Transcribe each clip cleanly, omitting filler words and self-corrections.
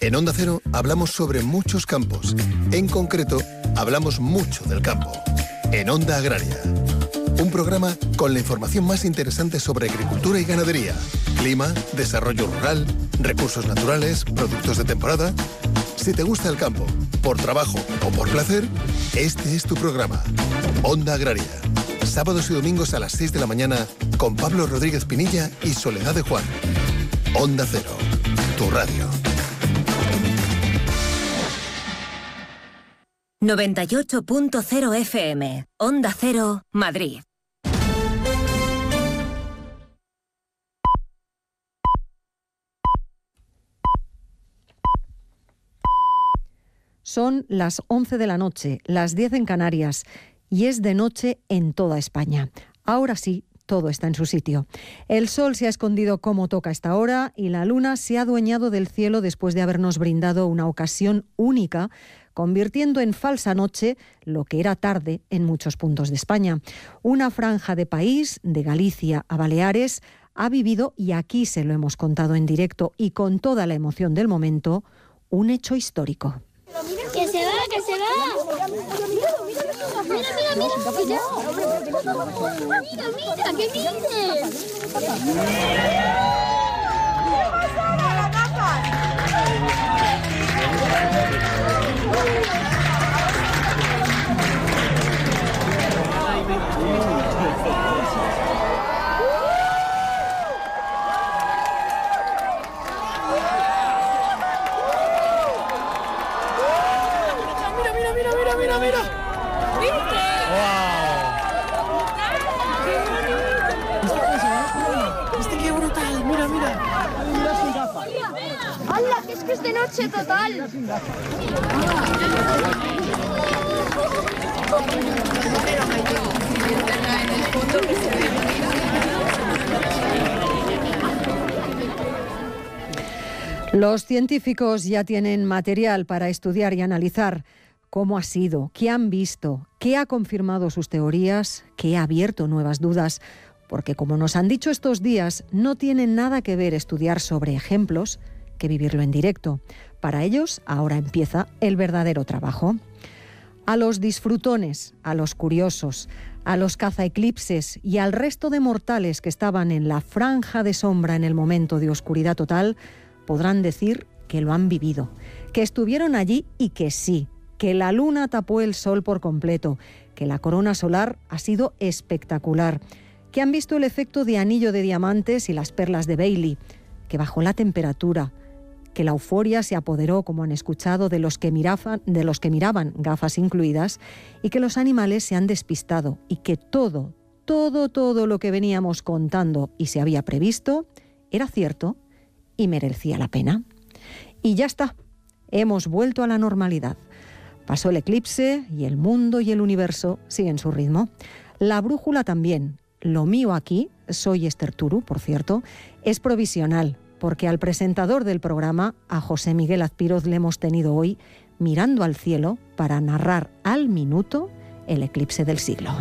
En Onda Cero hablamos sobre muchos campos. En concreto, hablamos mucho del campo. En Onda Agraria. Un programa con la información más interesante sobre agricultura y ganadería, clima, desarrollo rural, recursos naturales, productos de temporada. Si te gusta el campo, por trabajo o por placer, este es tu programa. Onda Agraria. Sábados y domingos a las 6 de la mañana con Pablo Rodríguez Pinilla y Soledad de Juan. Onda Cero, tu radio. 98.0 FM, Onda Cero, Madrid. Son las 11 de la noche, las 10 en Canarias, y es de noche en toda España. Ahora sí, todo está en su sitio. El sol se ha escondido como toca a esta hora y la luna se ha adueñado del cielo después de habernos brindado una ocasión única, convirtiendo en falsa noche lo que era tarde en muchos puntos de España. Una franja de país, de Galicia a Baleares, ha vivido, y aquí se lo hemos contado en directo y con toda la emoción del momento, un hecho histórico. ¡Que se va, que se va! ¡Mira, qué mides! Mira. ¡Este qué brutal! Mira. ¡Hala, que es de noche total! Los científicos ya tienen material para estudiar y analizar cómo ha sido, qué han visto, qué ha confirmado sus teorías, qué ha abierto nuevas dudas, porque como nos han dicho estos días, no tiene nada que ver estudiar sobre ejemplos que vivirlo en directo. Para ellos, ahora empieza el verdadero trabajo. A los disfrutones, a los curiosos, a los cazaeclipses y al resto de mortales que estaban en la franja de sombra en el momento de oscuridad total, podrán decir que lo han vivido, que estuvieron allí y que sí, que la luna tapó el sol por completo, que la corona solar ha sido espectacular, que han visto el efecto de anillo de diamantes y las perlas de Bailey, que bajó la temperatura, que la euforia se apoderó, como han escuchado, de los que miraban, gafas incluidas, y que los animales se han despistado, y que todo lo que veníamos contando y se había previsto era cierto y merecía la pena. Y ya está, hemos vuelto a la normalidad. Pasó el eclipse y el mundo y el universo siguen su ritmo. La brújula también. Lo mío aquí, soy Esther Turu, por cierto, es provisional, porque al presentador del programa, a José Miguel Azpiroz, le hemos tenido hoy mirando al cielo para narrar al minuto el eclipse del siglo.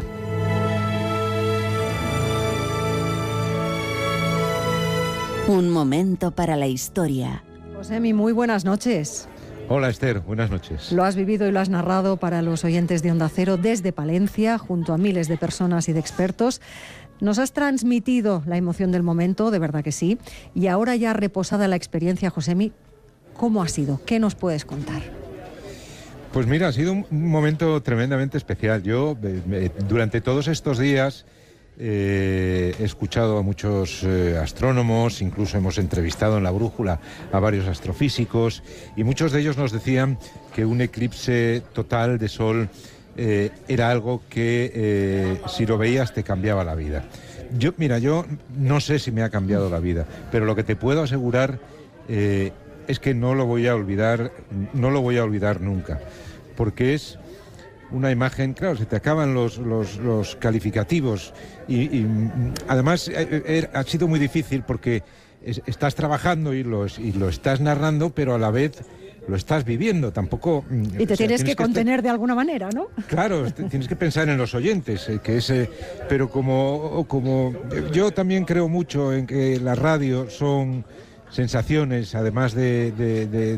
Un momento para la historia. Josemi, muy buenas noches. Hola Esther, buenas noches. Lo has vivido y lo has narrado para los oyentes de Onda Cero desde Palencia, junto a miles de personas y de expertos. Nos has transmitido la emoción del momento, de verdad que sí. Y ahora ya reposada la experiencia, Josemi, ¿cómo ha sido? ¿Qué nos puedes contar? Pues mira, ha sido un momento tremendamente especial. Yo, durante todos estos días, he escuchado a muchos astrónomos, incluso hemos entrevistado en La Brújula a varios astrofísicos, y muchos de ellos nos decían que un eclipse total de sol era algo que si lo veías te cambiaba la vida. Yo no sé si me ha cambiado la vida, pero lo que te puedo asegurar es que no lo voy a olvidar nunca, porque es una imagen, claro, se te acaban los calificativos y además ha sido muy difícil porque estás trabajando y lo estás narrando, pero a la vez lo estás viviendo, tampoco... Y te tienes que contener de alguna manera, ¿no? Claro, tienes que pensar en los oyentes, pero como yo también creo mucho en que la radio son sensaciones, además de